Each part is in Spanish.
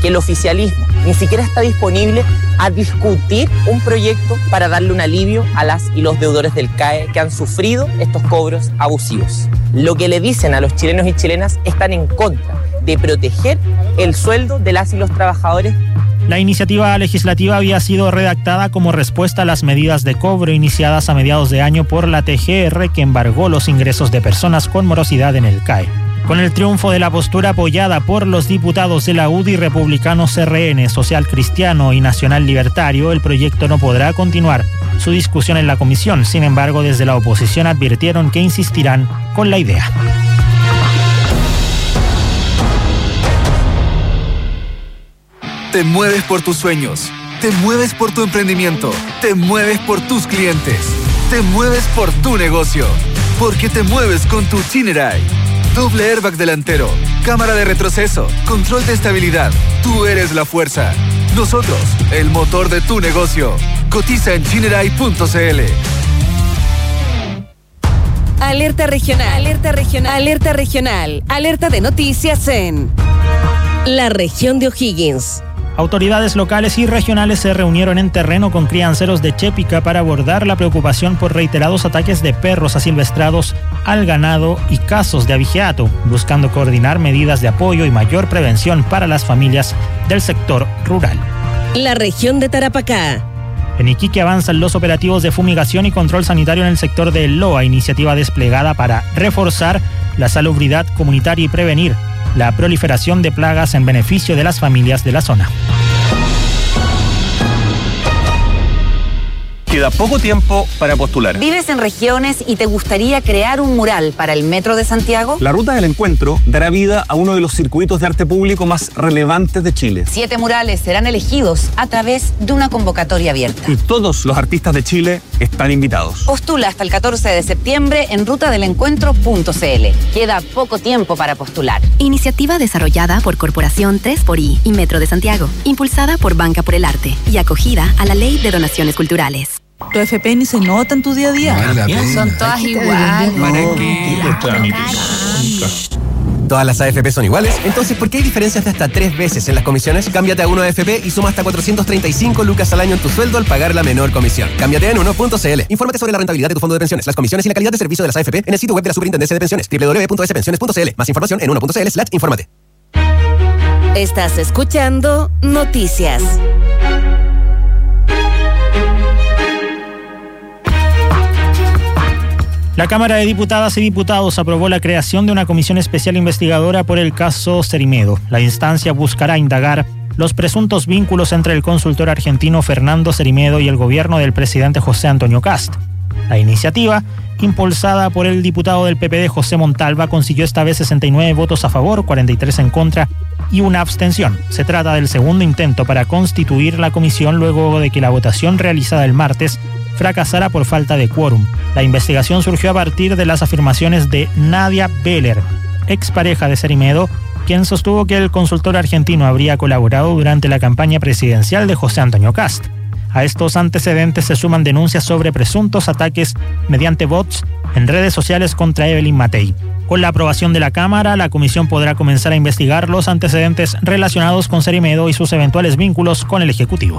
que el oficialismo ni siquiera está disponible a discutir un proyecto para darle un alivio a las y los deudores del CAE que han sufrido estos cobros abusivos. Lo que le dicen a los chilenos y chilenas están en contra de proteger el sueldo de las y los trabajadores. La iniciativa legislativa había sido redactada como respuesta a las medidas de cobro iniciadas a mediados de año por la TGR, que embargó los ingresos de personas con morosidad en el CAE. Con el triunfo de la postura apoyada por los diputados de la UDI, Republicanos CRN, Social Cristiano y Nacional Libertario, el proyecto no podrá continuar su discusión en la comisión. Sin embargo, desde la oposición advirtieron que insistirán con la idea. Te mueves por tus sueños, te mueves por tu emprendimiento, te mueves por tus clientes, te mueves por tu negocio, porque te mueves con tu Chinerai. Doble airbag delantero, cámara de retroceso, control de estabilidad. Tú eres la fuerza. Nosotros, el motor de tu negocio. Cotiza en chinerai.cl. Alerta regional, alerta regional, alerta regional, alerta de noticias en la región de O'Higgins. Autoridades locales y regionales se reunieron en terreno con crianceros de Chépica para abordar la preocupación por reiterados ataques de perros asilvestrados al ganado y casos de abigeato, buscando coordinar medidas de apoyo y mayor prevención para las familias del sector rural. La región de Tarapacá. En Iquique avanzan los operativos de fumigación y control sanitario en el sector de Loa, iniciativa desplegada para reforzar la salubridad comunitaria y prevenir la proliferación de plagas en beneficio de las familias de la zona. Queda poco tiempo para postular. ¿Vives en regiones y te gustaría crear un mural para el Metro de Santiago? La Ruta del Encuentro dará vida a uno de los circuitos de arte público más relevantes de Chile. 7 murales serán elegidos a través de una convocatoria abierta. Y todos los artistas de Chile están invitados. Postula hasta el 14 de septiembre en rutadelencuentro.cl. Queda poco tiempo para postular. Iniciativa desarrollada por Corporación 3xI y Metro de Santiago, impulsada por Banca por el Arte y acogida a la Ley de Donaciones Culturales. Tu FP ni se nota en tu día a día. Son todas iguales. ¿Todas las AFP son iguales? Entonces, ¿por qué hay diferencias de hasta 3 veces en las comisiones? Cámbiate a 1AFP y suma hasta 435 lucas al año en tu sueldo al pagar la menor comisión. Cámbiate en 1.cl. Infórmate sobre la rentabilidad de tu fondo de pensiones, las comisiones y la calidad de servicio de las AFP en el sitio web de la Superintendencia de Pensiones, www.spensiones.cl. Más información en 1.cl/infórmate. Estás escuchando Noticias. La Cámara de Diputadas y Diputados aprobó la creación de una comisión especial investigadora por el caso Cerimedo. La instancia buscará indagar los presuntos vínculos entre el consultor argentino Fernando Cerimedo y el gobierno del presidente José Antonio Kast. La iniciativa, impulsada por el diputado del PPD José Montalva, consiguió esta vez 69 votos a favor, 43 en contra y una abstención. Se trata del segundo intento para constituir la comisión luego de que la votación realizada el martes fracasara por falta de quórum. La investigación surgió a partir de las afirmaciones de Nadia Beller, expareja de Cerimedo, quien sostuvo que el consultor argentino habría colaborado durante la campaña presidencial de José Antonio Kast. A estos antecedentes se suman denuncias sobre presuntos ataques mediante bots en redes sociales contra Evelyn Matei. Con la aprobación de la Cámara, la comisión podrá comenzar a investigar los antecedentes relacionados con Cerimedo y sus eventuales vínculos con el Ejecutivo.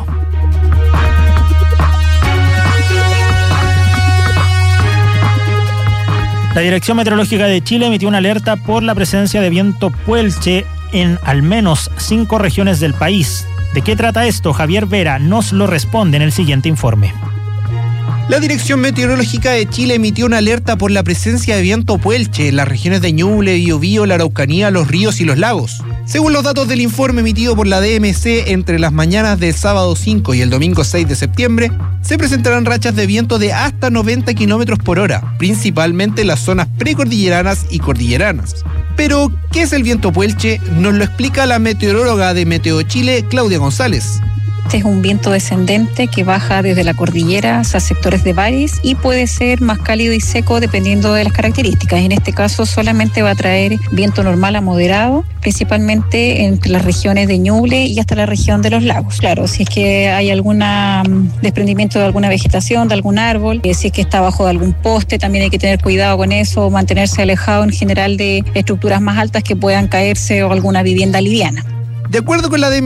La Dirección Meteorológica de Chile emitió una alerta por la presencia de viento puelche en al menos 5 regiones del país. ¿De qué trata esto? Javier Vera nos lo responde en el siguiente informe. La Dirección Meteorológica de Chile emitió una alerta por la presencia de viento puelche en las regiones de Ñuble, Biobío, la Araucanía, los ríos y los lagos. Según los datos del informe emitido por la DMC, entre las mañanas del sábado 5 y el domingo 6 de septiembre, se presentarán rachas de viento de hasta 90 km por hora, principalmente en las zonas precordilleranas y cordilleranas. Pero, ¿qué es el viento puelche? Nos lo explica la meteoróloga de Meteo Chile, Claudia González. Este es un viento descendente que baja desde la cordillera hacia sectores de valles y puede ser más cálido y seco dependiendo de las características. En este caso solamente va a traer viento normal a moderado, principalmente entre las regiones de Ñuble y hasta la región de los lagos. Claro, si es que hay algún desprendimiento de alguna vegetación, de algún árbol, si es que está bajo de algún poste, también hay que tener cuidado con eso, mantenerse alejado en general de estructuras más altas que puedan caerse o alguna vivienda liviana. De acuerdo con la